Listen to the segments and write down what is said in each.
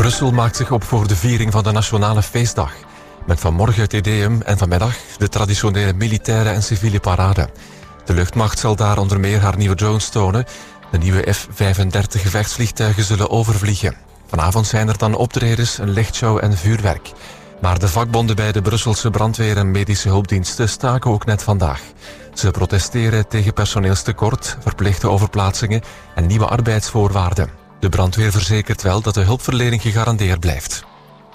Brussel maakt zich op voor de viering van de Nationale Feestdag. Met vanmorgen het Ideum en vanmiddag de traditionele militaire en civiele parade. De luchtmacht zal daar onder meer haar nieuwe drones tonen. De nieuwe F-35 gevechtsvliegtuigen zullen overvliegen. Vanavond zijn er dan optredens, een lichtshow en vuurwerk. Maar de vakbonden bij de Brusselse brandweer en medische hulpdiensten staken ook net vandaag. Ze protesteren tegen personeelstekort, verplichte overplaatsingen en nieuwe arbeidsvoorwaarden. De brandweer verzekert wel dat de hulpverlening gegarandeerd blijft.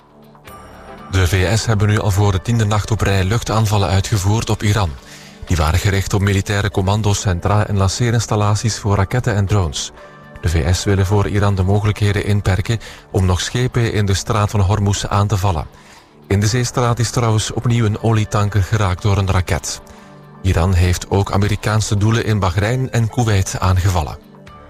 De VS hebben nu al voor de 10e nacht op rij luchtaanvallen uitgevoerd op Iran. Die waren gericht op militaire commandocentra en lanceerinstallaties voor raketten en drones. De VS willen voor Iran de mogelijkheden inperken om nog schepen in de straat van Hormuz aan te vallen. In de zeestraat is trouwens opnieuw een olietanker geraakt door een raket. Iran heeft ook Amerikaanse doelen in Bahrein en Kuwait aangevallen.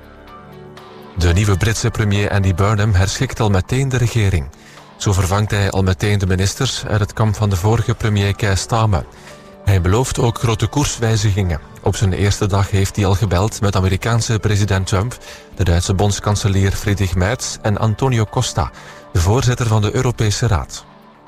De nieuwe Britse premier Andy Burnham herschikt al meteen de regering. Zo vervangt hij al meteen de ministers uit het kamp van de vorige premier Keir Starmer. Hij belooft ook grote koerswijzigingen. Op zijn eerste dag heeft hij al gebeld met Amerikaanse president Trump, de Duitse bondskanselier Friedrich Merz en Antonio Costa, de voorzitter van de Europese Raad.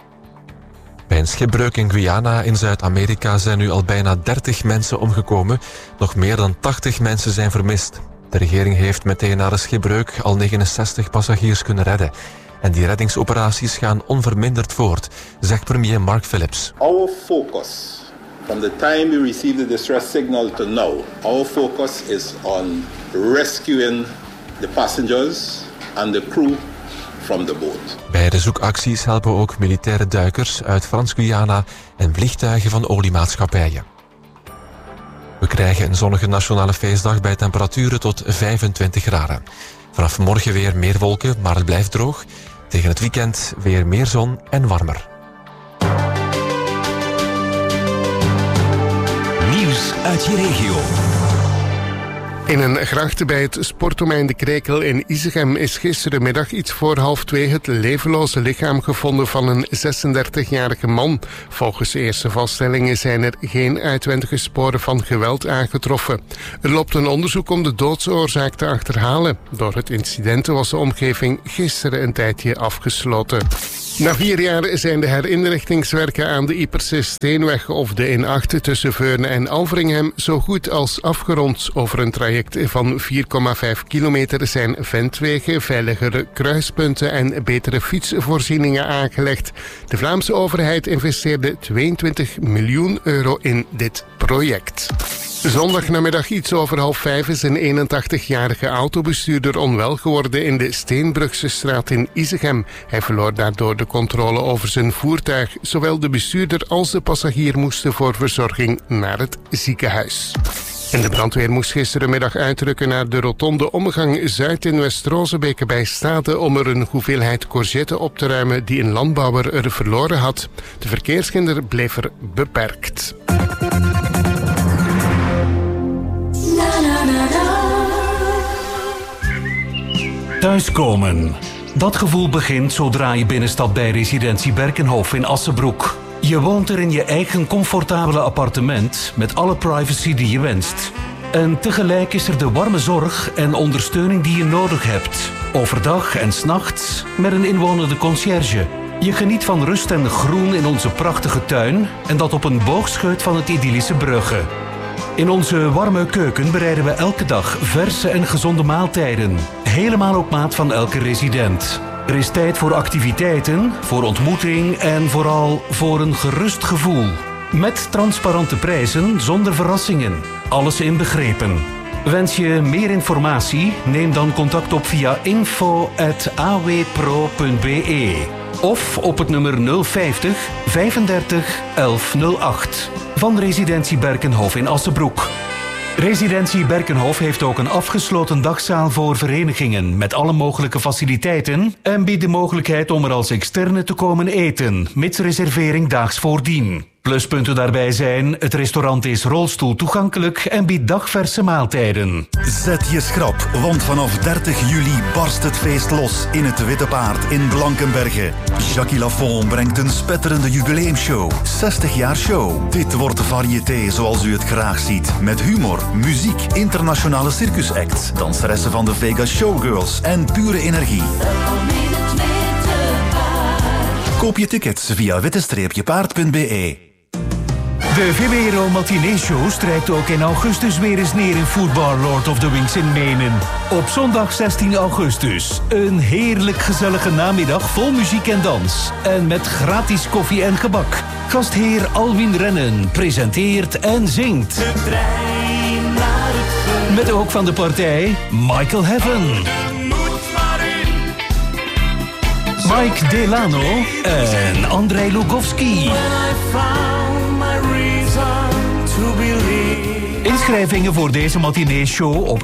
Bij een schipbreuk in Guyana in Zuid-Amerika zijn nu al bijna 30 mensen omgekomen. Nog meer dan 80 mensen zijn vermist. De regering heeft meteen na de schipbreuk al 69 passagiers kunnen redden. En die reddingsoperaties gaan onverminderd voort, zegt premier Mark Phillips. Our focus from the time we received the distress signal to now, our focus is on rescuing the passengers and the crew from the boat. Bij de zoekacties helpen ook militaire duikers uit Frans-Guyana en vliegtuigen van oliemaatschappijen. We krijgen een zonnige nationale feestdag bij temperaturen tot 25 graden. Vanaf morgen weer meer wolken, maar het blijft droog. Tegen het weekend weer meer zon en warmer. Nieuws uit je regio. In een gracht bij het sportdomein De Krekel in Isegem is gisterenmiddag iets voor 1:30 het levenloze lichaam gevonden van een 36-jarige man. Volgens eerste vaststellingen zijn er geen uitwendige sporen van geweld aangetroffen. Er loopt een onderzoek om de doodsoorzaak te achterhalen. Door het incident was de omgeving gisteren een tijdje afgesloten. Na 4 jaar zijn de herinrichtingswerken aan de Ieperse Steenweg of de N8 tussen Veurne en Alveringhem zo goed als afgerond. Over een traject van 4,5 kilometer zijn ventwegen, veiligere kruispunten en betere fietsvoorzieningen aangelegd. De Vlaamse overheid investeerde 22 miljoen euro in dit project. Zondagnamiddag iets over 4:30 is een 81-jarige autobestuurder onwel geworden in de Steenbrugse straat in Isegem. Hij verloor daardoor de controle over zijn voertuig. Zowel de bestuurder als de passagier moesten voor verzorging naar het ziekenhuis. En de brandweer moest gisterenmiddag uitrukken naar de rotonde Ommegang Zuid in West-Rozebeke bij Stade om er een hoeveelheid courgetten op te ruimen die een landbouwer er verloren had. De verkeershinder bleef er beperkt. Thuiskomen. Dat gevoel begint zodra je binnenstapt bij residentie Berkenhof in Assenbroek. Je woont er in je eigen comfortabele appartement met alle privacy die je wenst. En tegelijk is er de warme zorg en ondersteuning die je nodig hebt. Overdag en 's nachts met een inwonende conciërge. Je geniet van rust en groen in onze prachtige tuin en dat op een boogscheut van het idyllische Brugge. In onze warme keuken bereiden we elke dag verse en gezonde maaltijden. Helemaal op maat van elke resident. Er is tijd voor activiteiten, voor ontmoeting en vooral voor een gerust gevoel. Met transparante prijzen zonder verrassingen. Alles inbegrepen. Wens je meer informatie? Neem dan contact op via info@awpro.be of op het nummer 050 35 1108 van Residentie Berkenhof in Assenbroek. Residentie Berkenhof heeft ook een afgesloten dagzaal voor verenigingen met alle mogelijke faciliteiten en biedt de mogelijkheid om er als externe te komen eten, mits reservering daags voordien. Pluspunten daarbij zijn, het restaurant is rolstoel toegankelijk en biedt dagverse maaltijden. Zet je schrap, want vanaf 30 juli barst het feest los in het Witte Paard in Blankenberge. Jackie Lafont brengt een spetterende jubileumshow. 60 jaar show. Dit wordt de variété zoals u het graag ziet. Met humor, muziek, internationale circusacts, danseressen van de Vegas Showgirls en pure energie. Koop je tickets via witte-paard.be. De VWRO Matinee Show strijkt ook in augustus weer eens neer in Football Lord of the Wings in Menen. Op zondag 16 augustus. Een heerlijk gezellige namiddag vol muziek en dans. En met gratis koffie en gebak. Gastheer Alwin Rennen presenteert en zingt. De trein naar het met ook van de partij Michael Heaven, Mike Delano en Andrei Lugowski. Inschrijvingen voor deze matinee-show op